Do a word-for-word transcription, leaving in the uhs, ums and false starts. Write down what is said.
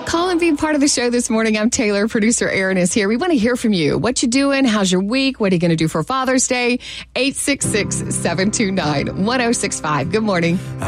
Call and be part of the show this morning. I'm Taylor. Producer Aaron is here. We want to hear from you. What you doing? How's your week? What are you going to do for Father's Day? eight six six, seven two nine, one oh six five. Good morning.